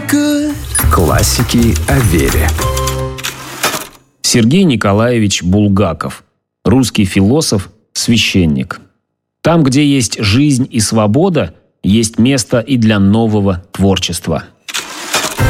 Классики о вере. Сергей Николаевич Булгаков. Русский философ, священник. Там, где есть жизнь и свобода, есть место и для нового творчества.